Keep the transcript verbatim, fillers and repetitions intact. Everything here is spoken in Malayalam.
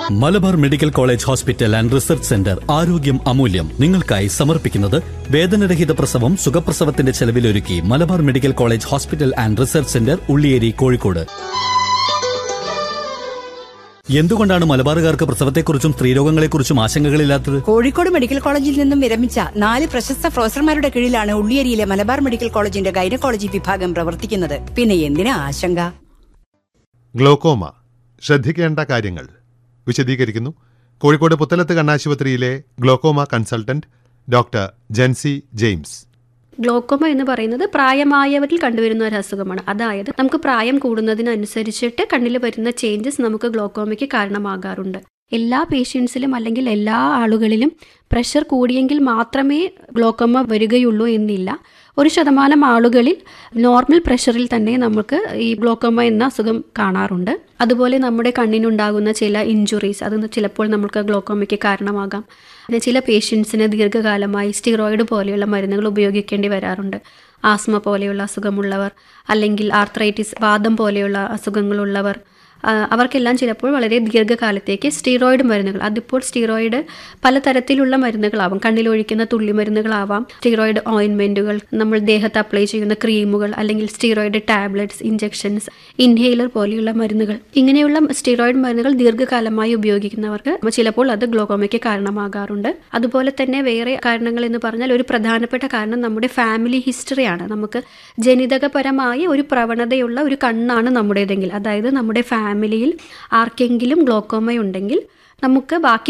Malabar medical college hospital and research centre ആരോഗ്യം അമൂല്യം നിങ്ങൾക്കായി സമർപ്പിക്കുന്നത് വേദനരഹിത പ്രസവം സുഖപ്രസവത്തിന്റെ ചെലവിലൊരുക്കി Malabar medical college hospital and research centre Ulliyeri Kozhikode. എന്തുകൊണ്ടാണ് മലബാറുകാർക്ക് പ്രസവത്തെക്കുറിച്ചും സ്ത്രീരോഗങ്ങളെക്കുറിച്ചും ആശങ്കകളില്ലാത്തത്? കോഴിക്കോട് മെഡിക്കൽ കോളേജിൽ നിന്നും വിരമിച്ച നാല് പ്രശസ്ത പ്രൊഫസർമാരുടെ കീഴിലാണ് ഉള്ളിയേരിയിലെ മലബാർ മെഡിക്കൽ കോളേജിന്റെ ഗൈനക്കോളജി വിഭാഗം പ്രവർത്തിക്കുന്നത്. പിന്നെ എന്തിനാ ആശങ്ക? ഗ്ലോക്കോമ ശ്രദ്ധിക്കേണ്ട കാര്യങ്ങൾ വിശദീകരിക്കുന്നു Kozhikode Puthalath കണ്ണാശുപത്രിയിലെ glaucoma consultant doctor Jency James. Glaucoma എന്ന് പറയുന്നത് പ്രായമായവരിൽ കണ്ടുവരുന്ന ഒരു അസുഖമാണ്. അതായത് നമുക്ക് പ്രായം കൂടുന്നതിനനുസരിച്ചിട്ട് കണ്ണിൽ വരുന്ന ചേഞ്ചസ് നമുക്ക് ഗ്ലോക്കോമയ്ക്ക് കാരണമാകാറുണ്ട്. എല്ലാ പേഷ്യൻസിലും അല്ലെങ്കിൽ എല്ലാ ആളുകളിലും പ്രഷർ കൂടിയെങ്കിൽ മാത്രമേ ഗ്ലോക്കോമ വരികയുള്ളൂ എന്നില്ല. ഒരു ശതമാനം ആളുകളിൽ നോർമൽ പ്രഷറിൽ തന്നെ നമുക്ക് ഈ ഗ്ലോക്കോമ എന്ന അസുഖം കാണാറുണ്ട്. അതുപോലെ നമ്മുടെ കണ്ണിനുണ്ടാകുന്ന ചില ഇഞ്ചുറീസ് അത് ചിലപ്പോൾ നമുക്ക് ഗ്ലോക്കോമയ്ക്ക് കാരണമാകാം. പിന്നെ ചില പേഷ്യൻസിന് ദീർഘകാലമായി സ്റ്റിറോയിഡ് പോലെയുള്ള മരുന്നുകൾ ഉപയോഗിക്കേണ്ടി വരാറുണ്ട്. ആസ്മ പോലെയുള്ള അസുഖമുള്ളവർ, അല്ലെങ്കിൽ ആർത്രൈറ്റിസ് വാദം പോലെയുള്ള അസുഖങ്ങളുള്ളവർ, അവർക്കെല്ലാം ചിലപ്പോൾ വളരെ ദീർഘകാലത്തേക്ക് സ്റ്റീറോയിഡ് മരുന്നുകൾ, അതിപ്പോൾ സ്റ്റീറോയിഡ് പലതരത്തിലുള്ള മരുന്നുകളാവാം, കണ്ണിലൊഴിക്കുന്ന തുള്ളി മരുന്നുകളാവാം, സ്റ്റീറോയിഡ് ഓയിൻമെൻറ്റുകൾ, നമ്മൾ ദേഹത്ത് അപ്ലൈ ചെയ്യുന്ന ക്രീമുകൾ, അല്ലെങ്കിൽ സ്റ്റീറോയിഡ് ടാബ്ലറ്റ്സ്, ഇഞ്ചെക്ഷൻസ്, ഇൻഹേലർ പോലെയുള്ള മരുന്നുകൾ. ഇങ്ങനെയുള്ള സ്റ്റീറോയിഡ് മരുന്നുകൾ ദീർഘകാലമായി ഉപയോഗിക്കുന്നവർക്ക് ചിലപ്പോൾ അത് ഗ്ലോക്കോമയ്ക്ക് കാരണമാകാറുണ്ട്. അതുപോലെ തന്നെ വേറെ കാരണങ്ങൾ എന്ന് പറഞ്ഞാൽ ഒരു പ്രധാനപ്പെട്ട കാരണം നമ്മുടെ ഫാമിലി ഹിസ്റ്ററിയാണ്. നമുക്ക് ജനിതകപരമായ ഒരു പ്രവണതയുള്ള ഒരു കണ്ണാണ് നമ്മുടേതെങ്കിൽ, അതായത് നമ്മുടെ ഫാമിലിയിൽ ആർക്കെങ്കിലും ഗ്ലോക്കോമ ഉണ്ടെങ്കിൽ നമുക്ക് ബാക്കി